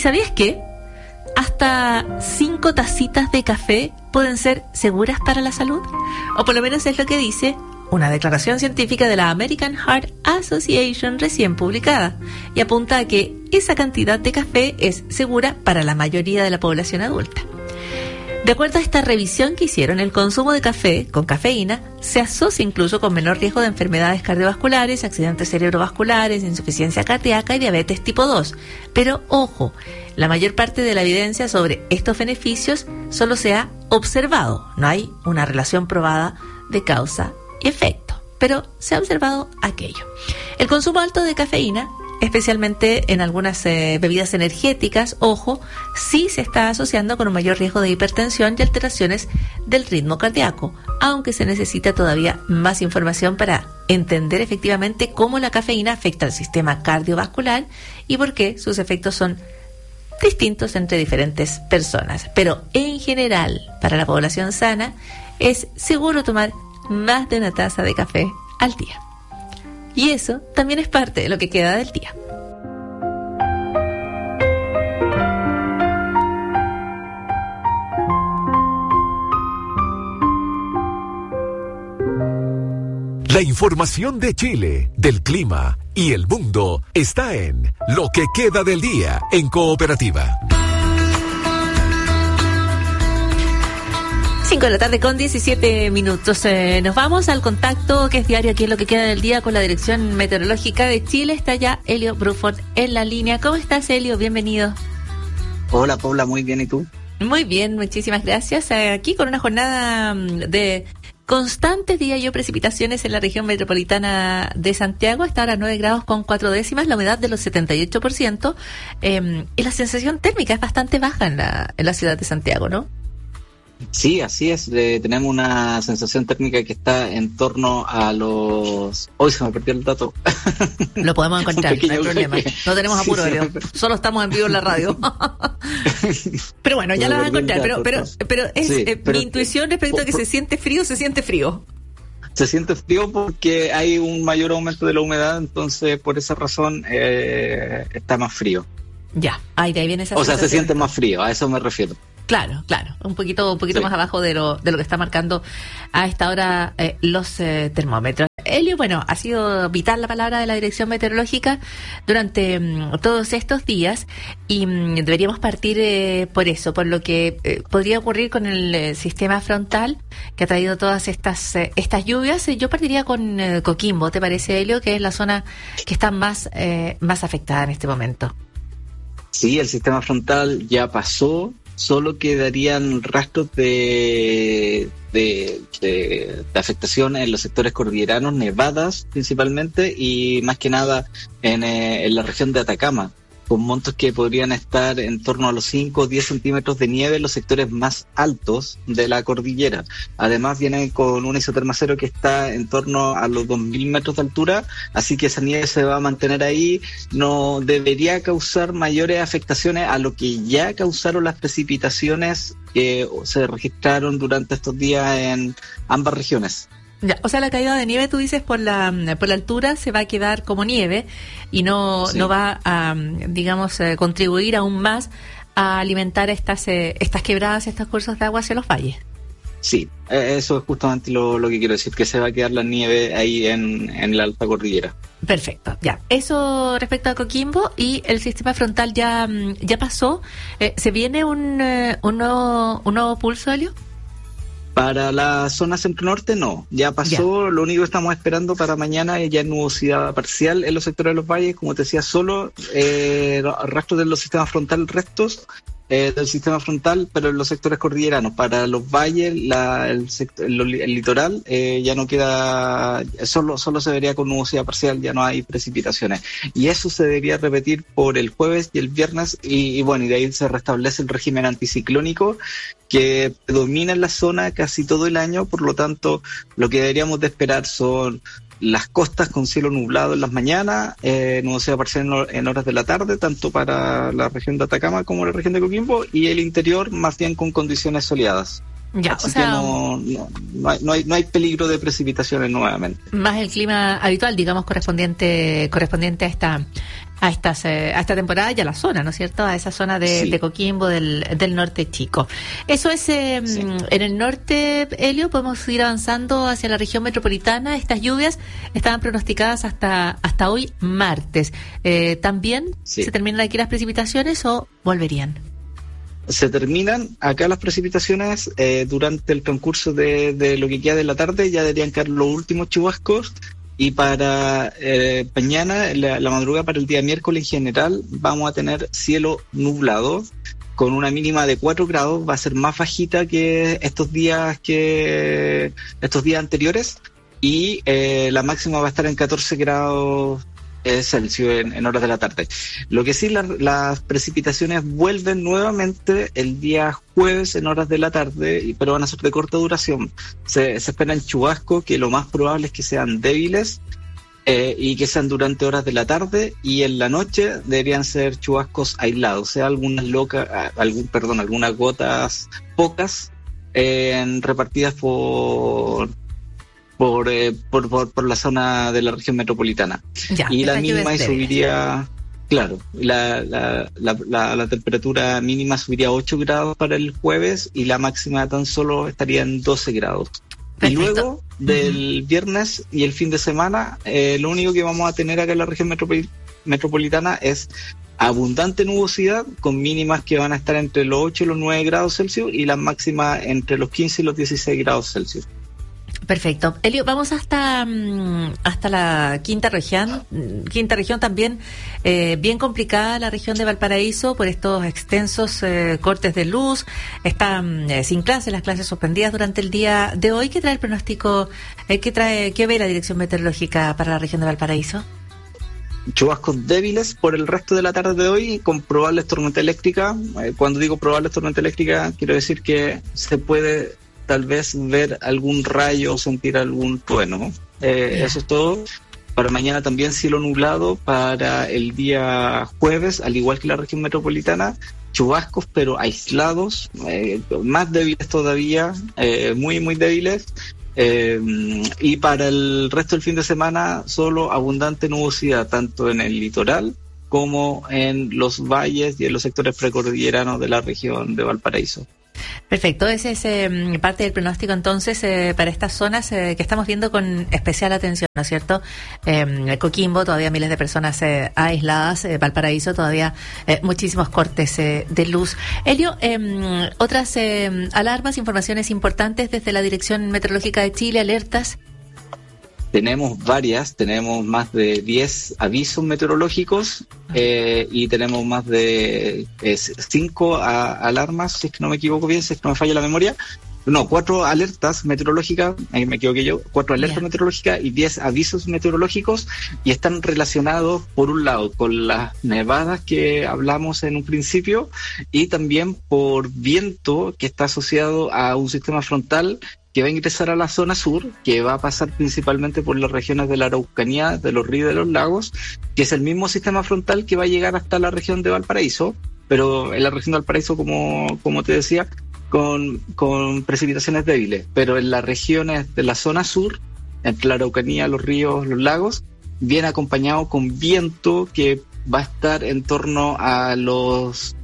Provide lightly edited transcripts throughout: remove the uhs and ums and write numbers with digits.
sabías qué? Hasta 5 tacitas de café pueden ser seguras para la salud, o por lo menos es lo que dice una declaración científica de la American Heart Association recién publicada, y apunta a que esa cantidad de café es segura para la mayoría de la población adulta. De acuerdo a esta revisión que hicieron, el consumo de café con cafeína se asocia incluso con menor riesgo de enfermedades cardiovasculares, accidentes cerebrovasculares, insuficiencia cardíaca y diabetes tipo 2. Pero ojo, la mayor parte de la evidencia sobre estos beneficios solo se ha observado. No hay una relación probada de causa y efecto, pero se ha observado aquello. El consumo alto de cafeína, especialmente en algunas bebidas energéticas, ojo, sí se está asociando con un mayor riesgo de hipertensión y alteraciones del ritmo cardíaco, aunque se necesita todavía más información para entender efectivamente cómo la cafeína afecta al sistema cardiovascular y por qué sus efectos son distintos entre diferentes personas. Pero en general, para la población sana, es seguro tomar más de una taza de café al día. Y eso también es parte de lo que queda del día. La información de Chile, del clima y el mundo está en Lo que queda del día en Cooperativa. 5 de la tarde con 17 minutos. Nos vamos al contacto que es diario aquí en Lo que queda del día con la Dirección Meteorológica de Chile. Está ya Elio Bruford en la línea. ¿Cómo estás, Elio? Bienvenido. Hola, Paula, muy bien, ¿y tú? Muy bien, muchísimas gracias. Aquí con una jornada de constantes, diría yo, precipitaciones en la región metropolitana de Santiago. Está ahora 9 grados con 4 décimas, la humedad de los 78%, y la sensación térmica es bastante baja en la ciudad de Santiago, ¿no? Sí, así es. Tenemos una sensación térmica que está en torno a los... Hoy se me perdió el dato. Lo podemos encontrar, no hay problema. No tenemos apuro, Leo. Solo estamos en vivo en la radio. Pero bueno, ya lo vas a encontrar. Pero es mi intuición respecto a que se siente frío. Se siente frío porque hay un mayor aumento de la humedad, entonces por esa razón está más frío. Ya, ahí de ahí viene esa sensación. O sea, se siente más frío, a eso me refiero. Claro, un poquito sí, más abajo de lo que está marcando a esta hora los termómetros. Elio, bueno, ha sido vital la palabra de la Dirección Meteorológica durante todos estos días y deberíamos partir por eso, por lo que podría ocurrir con el sistema frontal que ha traído todas estas lluvias. Yo partiría con Coquimbo, ¿te parece, Elio? Que es la zona que está más afectada en este momento. Sí, el sistema frontal ya pasó. Solo quedarían rastros de afectación en los sectores cordilleranos, nevadas principalmente, y más que nada en la región de Atacama, con montos que podrían estar en torno a los 5 o 10 centímetros de nieve en los sectores más altos de la cordillera. Además viene con una isoterma cero que está en torno a los 2.000 metros de altura, así que esa nieve se va a mantener ahí. No debería causar mayores afectaciones a lo que ya causaron las precipitaciones que se registraron durante estos días en ambas regiones. Ya, o sea, la caída de nieve, tú dices, por la altura se va a quedar como nieve y no va a, digamos, contribuir aún más a alimentar estas quebradas, estos cursos de agua hacia los valles. Sí, eso es justamente lo que quiero decir, que se va a quedar la nieve ahí en la alta cordillera. Perfecto, ya. Eso respecto a Coquimbo, y el sistema frontal ya pasó. ¿Se viene un nuevo pulso, Elio? Para la zona centro-norte no, ya pasó. Lo único que estamos esperando para mañana es ya nubosidad parcial en los sectores de los valles, como te decía, solo rastros de los sistemas frontal, restos del sistema frontal, pero en los sectores cordilleranos. Para los valles, el litoral ya no queda, solo se vería con nubosidad parcial, ya no hay precipitaciones. Y eso se debería repetir por el jueves y el viernes, y bueno, y de ahí se restablece el régimen anticiclónico que predomina en la zona casi todo el año. Por lo tanto, lo que deberíamos de esperar son las costas con cielo nublado en las mañanas, nubosidad parcial en horas de la tarde, tanto para la región de Atacama como la región de Coquimbo, y el interior más bien con condiciones soleadas. Ya, así que no hay peligro de precipitaciones nuevamente. Más el clima habitual, digamos, correspondiente a esta temporada y a la zona, ¿no es cierto? A esa zona de Coquimbo, del norte chico. Eso es en el norte, Elio. Podemos ir avanzando hacia la región metropolitana. Estas lluvias estaban pronosticadas hasta hoy martes. ¿También se terminan aquí las precipitaciones o volverían? Se terminan acá las precipitaciones durante el transcurso de lo que queda de la tarde. Ya deberían caer los últimos chubascos. Y para mañana, la madrugada para el día miércoles en general, vamos a tener cielo nublado con una mínima de 4 grados. Va a ser más bajita que estos días anteriores. Y la máxima va a estar en 14 grados Celsius en horas de la tarde. Lo que sí, las precipitaciones vuelven nuevamente el día jueves en horas de la tarde, pero van a ser de corta duración. Se esperan chubascos que lo más probable es que sean débiles y que sean durante horas de la tarde, y en la noche deberían ser chubascos aislados, o sea, algunas gotas pocas repartidas por la zona de la región metropolitana. Y la mínima subiría, claro, la temperatura mínima subiría a 8 grados para el jueves y la máxima tan solo estaría en 12 grados. Perfecto. Y luego del viernes y el fin de semana, lo único que vamos a tener acá en la región metropolitana es abundante nubosidad, con mínimas que van a estar entre los 8 y los 9 grados Celsius y las máximas entre los 15 y los 16 grados Celsius. Perfecto. Elio, vamos hasta la quinta región también bien complicada, la región de Valparaíso, por estos extensos cortes de luz. Están sin clases, las clases suspendidas durante el día de hoy. ¿Qué trae el pronóstico? ¿Qué ve la Dirección Meteorológica para la región de Valparaíso? Chubascos débiles por el resto de la tarde de hoy, con probables tormenta eléctrica. Cuando digo probables tormenta eléctrica, quiero decir que se puede tal vez ver algún rayo o sentir algún trueno. Eso es todo. Para mañana también cielo nublado. Para el día jueves, al igual que la región metropolitana, chubascos pero aislados, más débiles todavía, muy muy débiles. Y para el resto del fin de semana, solo abundante nubosidad, tanto en el litoral como en los valles y en los sectores precordilleranos de la región de Valparaíso. Perfecto, ese es parte del pronóstico entonces para estas zonas que estamos viendo con especial atención, ¿no es cierto? Coquimbo, todavía miles de personas aisladas, Valparaíso, todavía muchísimos cortes de luz. Elio, otras alarmas, informaciones importantes desde la Dirección Meteorológica de Chile, alertas. Tenemos más de 10 avisos meteorológicos y tenemos más de 5 alarmas, si es que no me equivoco bien, si es que no me falla la memoria. No, 4 alertas meteorológicas, me equivoqué yo, 4 alertas meteorológicas y 10 avisos meteorológicos, y están relacionados, por un lado, con las nevadas que hablamos en un principio, y también por viento que está asociado a un sistema frontal que va a ingresar a la zona sur, que va a pasar principalmente por las regiones de la Araucanía, de los ríos y de los lagos, que es el mismo sistema frontal que va a llegar hasta la región de Valparaíso, pero en la región de Valparaíso, como te decía, con precipitaciones débiles, pero en las regiones de la zona sur, entre la Araucanía, los ríos, los lagos, viene acompañado con viento que va a estar en torno a los,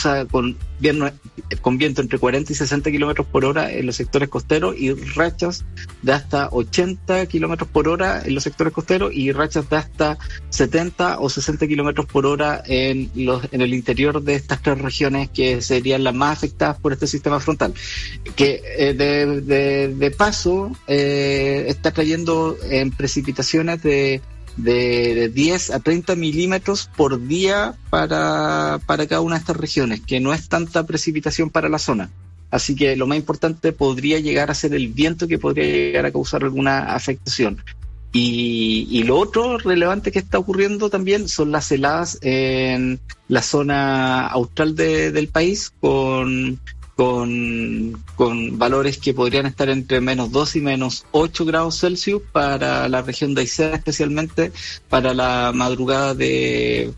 con viento entre 40 y 60 kilómetros por hora en los sectores costeros, y rachas de hasta 80 kilómetros por hora en los sectores costeros, y rachas de hasta 70 o 60 kilómetros por hora en el interior de estas 3 regiones que serían las más afectadas por este sistema frontal, que de paso está trayendo en precipitaciones de 10 a 30 milímetros por día para cada una de estas regiones, que no es tanta precipitación para la zona. Así que lo más importante podría llegar a ser el viento, que podría llegar a causar alguna afectación. Y lo otro relevante que está ocurriendo también son las heladas en la zona austral del país, con valores que podrían estar entre menos 2 y menos 8 grados Celsius para la región de Aysén, especialmente para la madrugada de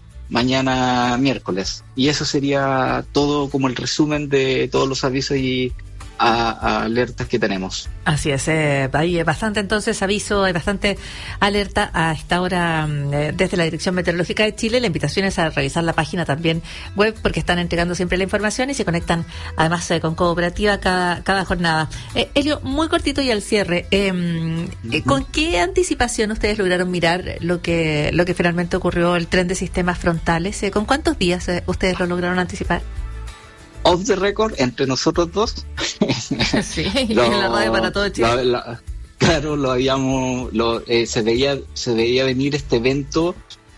mañana miércoles. Y eso sería todo como el resumen de todos los avisos y alertas que tenemos. Así es, hay bastante entonces aviso, hay bastante alerta a esta hora desde la Dirección Meteorológica de Chile. La invitación es a revisar la página también web, porque están entregando siempre la información y se conectan además con Cooperativa cada jornada. Elio, muy cortito y al cierre, ¿con qué anticipación ustedes lograron mirar lo que finalmente ocurrió, el tren de sistemas frontales? ¿Con cuántos días ustedes lo lograron anticipar? Off the record, entre nosotros dos. Sí, en la radio para todo Chile. Claro, se veía venir este evento,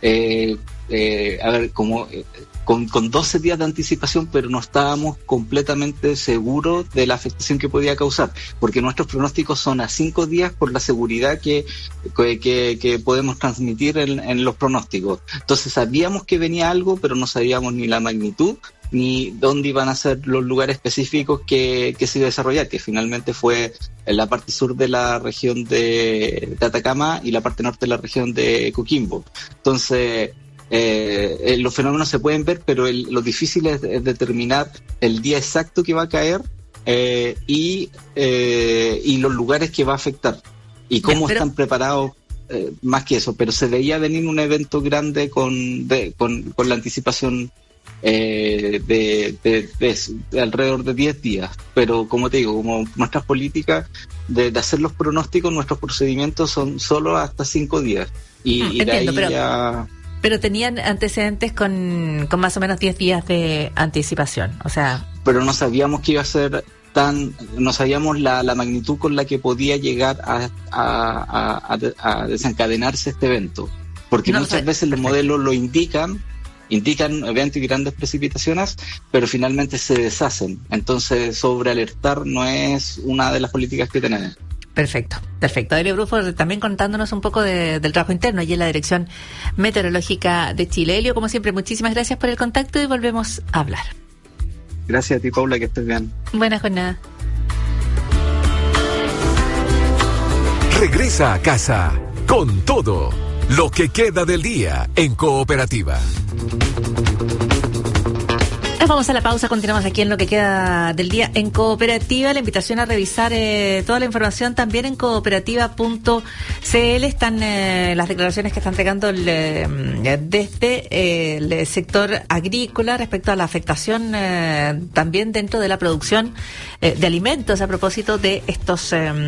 con 12 días de anticipación, pero no estábamos completamente seguros de la afectación que podía causar, porque nuestros pronósticos son a 5 días por la seguridad que podemos transmitir en los pronósticos. Entonces sabíamos que venía algo, pero no sabíamos ni la magnitud, ni dónde iban a ser los lugares específicos que se iba a desarrollar, que finalmente fue en la parte sur de la región de Atacama y la parte norte de la región de Coquimbo. Entonces, los fenómenos se pueden ver, pero lo difícil es determinar el día exacto que va a caer y los lugares que va a afectar y cómo están preparados. Más que eso, pero se veía venir un evento grande con la anticipación de alrededor de 10 días, pero como te digo, como nuestras políticas de hacer los pronósticos, nuestros procedimientos son solo hasta 5 días y entiendo, de ahí ya... Pero tenían antecedentes con más o menos 10 días de anticipación, o sea... Pero no sabíamos que iba a ser no sabíamos la magnitud con la que podía llegar a desencadenarse este evento, porque muchas veces los modelos lo indican eventos y grandes precipitaciones, pero finalmente se deshacen. Entonces, sobrealertar no es una de las políticas que tenemos. Perfecto. Elio Bruford también contándonos un poco del trabajo interno allí en la Dirección Meteorológica de Chile. Elio, como siempre, muchísimas gracias por el contacto y volvemos a hablar. Gracias a ti, Paula, que estés bien. Buena jornada. Regresa a casa con todo lo que queda del día en Cooperativa. Nos vamos a la pausa, continuamos aquí en lo que queda del día en Cooperativa. La invitación a revisar toda la información también en cooperativa.cl. Están las declaraciones que están entregando desde el sector agrícola respecto a la afectación también dentro de la producción de alimentos a propósito de estos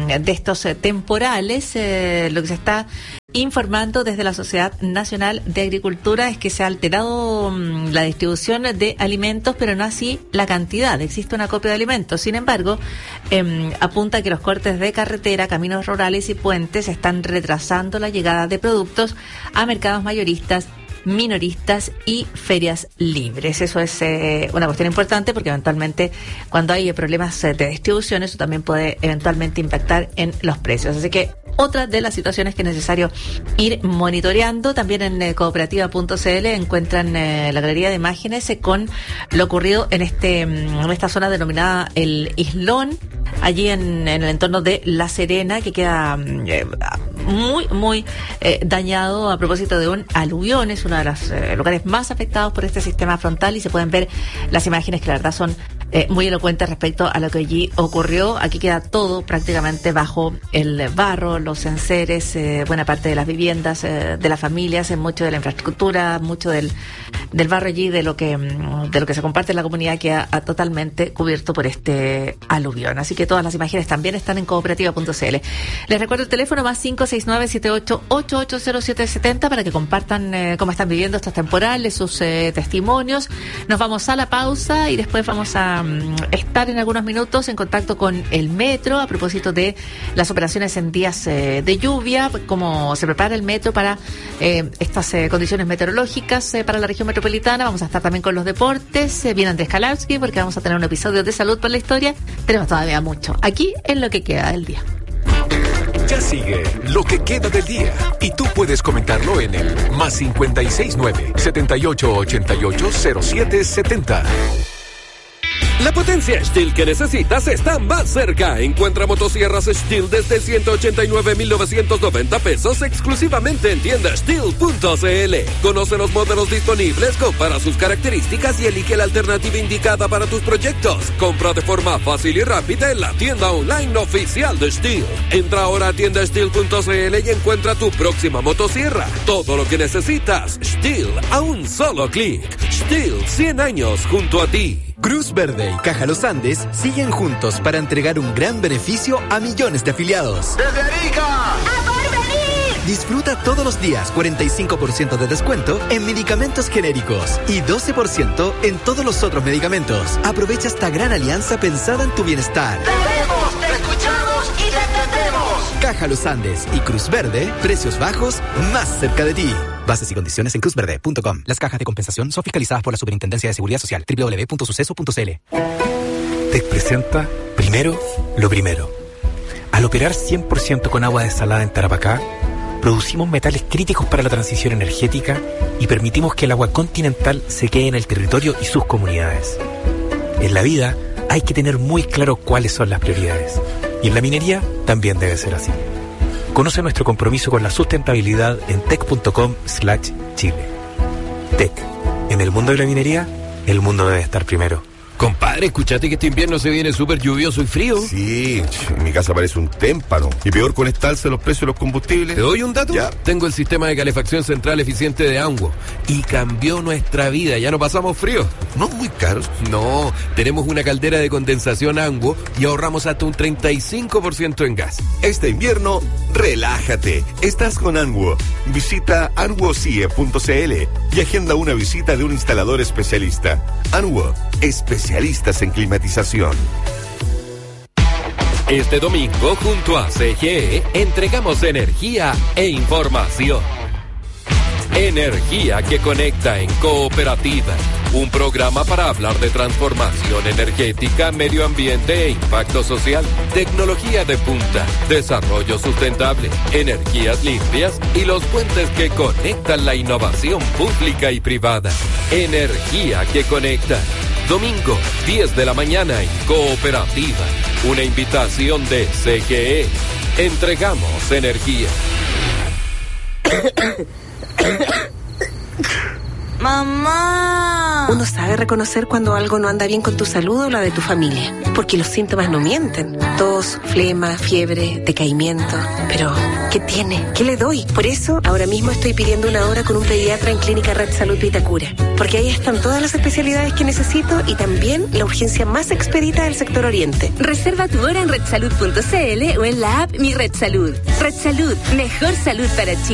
temporales. Lo que se está informando desde la Sociedad Nacional de Agricultura es que se ha alterado la distribución de alimentos, pero no así la cantidad. Existe una acopio de alimentos. Sin embargo, apunta que los cortes de carretera, caminos rurales y puentes están retrasando la llegada de productos a mercados mayoristas, minoristas y ferias libres. Eso es una cuestión importante, porque eventualmente cuando hay problemas de distribución, eso también puede eventualmente impactar en los precios. Así que otra de las situaciones que es necesario ir monitoreando. También en cooperativa.cl encuentran la galería de imágenes con lo ocurrido en esta zona denominada el Islón, allí en el entorno de La Serena, que queda muy dañado a propósito de un aluvión. Es uno de los lugares más afectados por este sistema frontal y se pueden ver las imágenes que la verdad son muy elocuentes respecto a lo que allí ocurrió. Aquí queda todo prácticamente bajo el barro, los enseres, buena parte de las viviendas, de las familias, mucho de la infraestructura, mucho del barro allí, de lo que se comparte en la comunidad, queda totalmente cubierto por este aluvión. Así que todas las imágenes también están en cooperativa.cl. Les recuerdo el teléfono más 569-78880770 para que compartan cómo están viviendo estos temporales, sus testimonios. Nos vamos a la pausa y después vamos a estar en algunos minutos en contacto con el metro a propósito de las operaciones en días de lluvia, cómo se prepara el metro para estas condiciones meteorológicas para la región metropolitana. Vamos a estar también con los deportes. Viene Andrés Kalowski porque vamos a tener un episodio de Salud por la Historia. Tenemos todavía mucho aquí en lo que queda del día. Ya sigue lo que queda del día y tú puedes comentarlo en el más 569-7888-0770. La potencia Stihl que necesitas está más cerca. Encuentra motosierras Stihl desde 189,990 pesos exclusivamente en tienda Stihl.cl. Conoce los modelos disponibles, compara sus características y elige la alternativa indicada para tus proyectos. Compra de forma fácil y rápida en la tienda online oficial de Stihl. Entra ahora a tienda Stihl.cl y encuentra tu próxima motosierra. Todo lo que necesitas, Stihl a un solo clic. Stihl, 100 años junto a ti. Cruz Verde y Caja Los Andes siguen juntos para entregar un gran beneficio a millones de afiliados. ¡Desde Arica! ¡A Porvenir! Disfruta todos los días 45% de descuento en medicamentos genéricos y 12% en todos los otros medicamentos. Aprovecha esta gran alianza pensada en tu bienestar. ¡Te vemos, te escuchamos y te entendemos! Caja Los Andes y Cruz Verde, precios bajos más cerca de ti. Bases y condiciones en cruzverde.com. Las cajas de compensación son fiscalizadas por la Superintendencia de Seguridad Social. www.suceso.cl. TEC presenta Primero lo Primero. Al operar 100% con agua desalada en Tarapacá, producimos metales críticos para la transición energética y permitimos que el agua continental se quede en el territorio y sus comunidades. En la vida hay que tener muy claro cuáles son las prioridades. Y en la minería también debe ser así. Conoce nuestro compromiso con la sustentabilidad en tec.com/Chile. TEC. En el mundo de la minería, el mundo debe estar primero. Compadre, ¿escuchaste que este invierno se viene súper lluvioso y frío? Sí, en mi casa parece un témpano. Y peor con esta alza de los precios de los combustibles. ¿Te doy un dato? Ya. Tengo el sistema de calefacción central eficiente de Anguo y cambió nuestra vida. Ya no pasamos frío. No muy caros. No, tenemos una caldera de condensación Anguo y ahorramos hasta un 35% en gas. Este invierno, relájate. Estás con Anguo. Visita anguocie.cl y agenda una visita de un instalador especialista. Anguo, especialistas en climatización. Este domingo, junto a CGE, entregamos energía e información. Energía que conecta en Cooperativa. Un programa para hablar de transformación energética, medio ambiente e impacto social. Tecnología de punta, desarrollo sustentable, energías limpias y los puentes que conectan la innovación pública y privada. Energía que conecta. Domingo, 10 de la mañana en Cooperativa. Una invitación de CGE. Entregamos energía. ¡Mamá! Uno sabe reconocer cuando algo no anda bien con tu salud o la de tu familia, porque los síntomas no mienten. Tos, flema, fiebre, decaimiento. Pero, ¿qué tiene? ¿Qué le doy? Por eso, ahora mismo estoy pidiendo una hora con un pediatra en Clínica Red Salud Vitacura, porque ahí están todas las especialidades que necesito y también la urgencia más expedita del sector oriente. Reserva tu hora en redsalud.cl o en la app Mi Red Salud. Red Salud, mejor salud para Chile.